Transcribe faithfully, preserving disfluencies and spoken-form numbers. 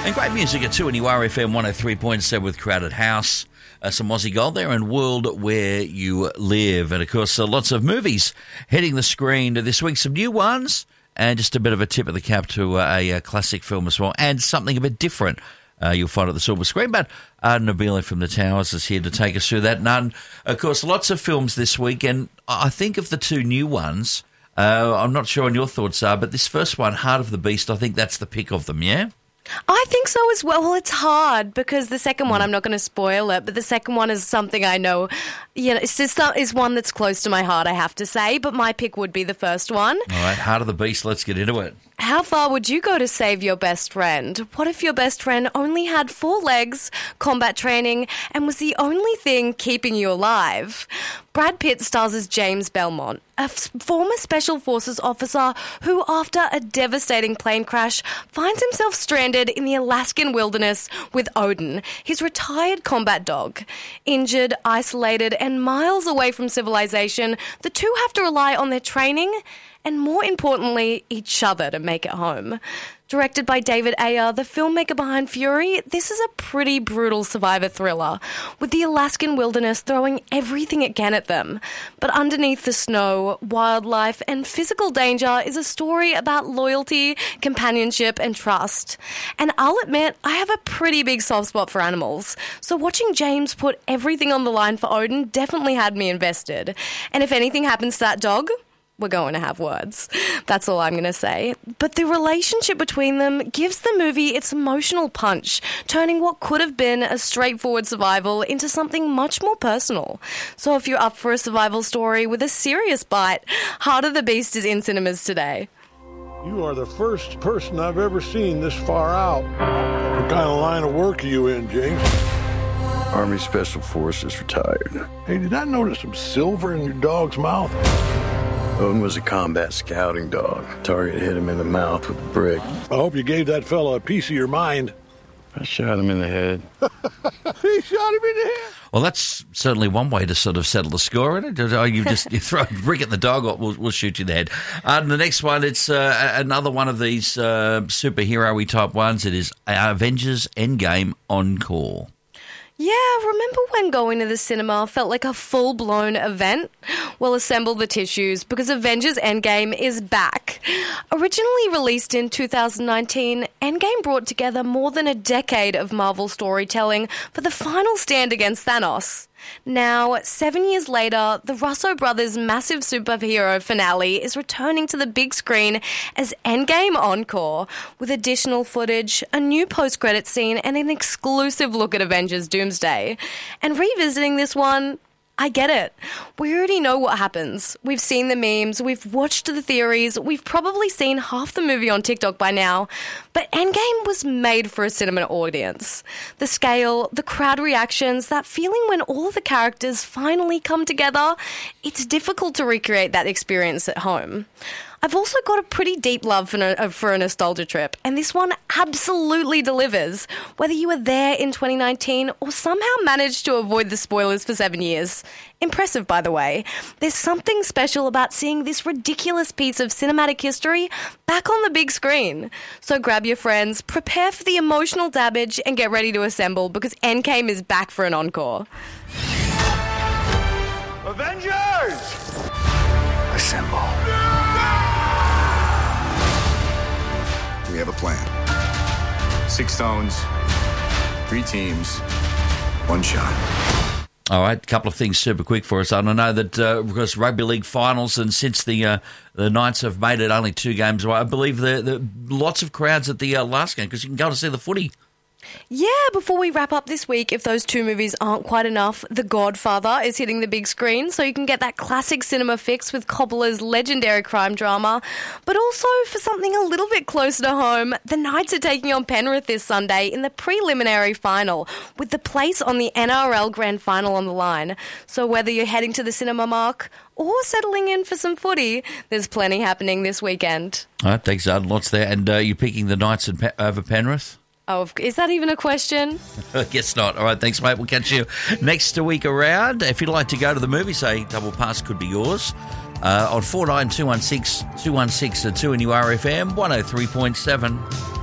And great music at two N U R F M one oh three point seven with Crowded House. Uh, some Aussie Gold there and World Where You Live. And, of course, uh, lots of movies hitting the screen this week. Some new ones and just a bit of a tip of the cap to uh, a, a classic film as well and something a bit different uh, you'll find at the silver screen. But uh, Nabila from the Towers is here to take us through that. And, um, of course, lots of films this week. And I think of the two new ones, uh, I'm not sure on your thoughts are, but this first one, Heart of the Beast, I think that's the pick of them, yeah? I think so as well. Well, it's hard because the second one, I'm not going to spoil it, but the second one is something I know, you know, it's just is one that's close to my heart, I have to say, but my pick would be the first one. All right, Heart of the Beast, let's get into it. How far would you go to save your best friend? What if your best friend only had four legs, combat training, and was the only thing keeping you alive? Brad Pitt stars as James Belmont, a f- former Special Forces officer who, after a devastating plane crash, finds himself stranded in the Alaskan wilderness with Odin, his retired combat dog. Injured, isolated, and miles away from civilization, the two have to rely on their training and, more importantly, each other to make it home. Directed by David Ayer, the filmmaker behind Fury, this is a pretty brutal survivor thriller, with the Alaskan wilderness throwing everything it can at them. But underneath the snow, wildlife, and physical danger is a story about loyalty, companionship, and trust. And I'll admit, I have a pretty big soft spot for animals, so watching James put everything on the line for Odin definitely had me invested. And if anything happens to that dog, we're going to have words. That's all I'm going to say. But the relationship between them gives the movie its emotional punch, turning what could have been a straightforward survival into something much more personal. So if you're up for a survival story with a serious bite, Heart of the Beast is in cinemas today. You are the first person I've ever seen this far out. What kind of line of work are you in, James? Army Special Forces retired. Hey, did I notice some silver in your dog's mouth? Odin was a combat scouting dog. Target hit him in the mouth with a brick. I hope you gave that fella a piece of your mind. I shot him in the head. He shot him in the head? Well, that's certainly one way to sort of settle the score, isn't it? Oh, you just you throw a brick at the dog, or we'll, we'll shoot you in the head. Uh, and the next one, it's uh, another one of these uh, superhero-y type ones. It is Avengers Endgame Encore. Yeah, remember when going to the cinema felt like a full-blown event? Well, assemble the tissues because Avengers Endgame is back. Originally released in two thousand nineteen, Endgame brought together more than a decade of Marvel storytelling for the final stand against Thanos. Now, seven years later, the Russo brothers' massive superhero finale is returning to the big screen as Endgame Encore, with additional footage, a new post-credit scene, and an exclusive look at Avengers Doomsday. And revisiting this one, I get it. We already know what happens. We've seen the memes, we've watched the theories, we've probably seen half the movie on TikTok by now, but Endgame was made for a cinema audience. The scale, the crowd reactions, that feeling when all of the characters finally come together, it's difficult to recreate that experience at home. I've also got a pretty deep love for, no- for a nostalgia trip, and this one absolutely delivers, whether you were there in twenty nineteen or somehow managed to avoid the spoilers for seven years. Impressive, by the way. There's something special about seeing this ridiculous piece of cinematic history back on the big screen. So grab your friends, prepare for the emotional damage, and get ready to assemble because Endgame is back for an encore. Avengers! Assemble. We have a plan. Six stones, three teams, one shot. All right, a couple of things super quick for us. And I know that uh, because rugby league finals, and since the uh, the Knights have made it only two games away, I believe there the lots of crowds at the uh, last game because you can go to see the footy. Yeah, before we wrap up this week, if those two movies aren't quite enough, The Godfather is hitting the big screen, so you can get that classic cinema fix with Coppola's legendary crime drama. But also, for something a little bit closer to home, the Knights are taking on Penrith this Sunday in the preliminary final, with the place on the N R L Grand Final on the line. So whether you're heading to the cinema, Mark, or settling in for some footy, there's plenty happening this weekend. All right, thanks, Arden. Lots there. And uh, you're picking the Knights and Pe- over Penrith? Oh, is that even a question? I guess not. All right, thanks, mate. We'll catch you next week around. If you'd like to go to the movie, say Double Pass could be yours. Uh, on four nine two one six two one six two N U R F M one oh three point seven.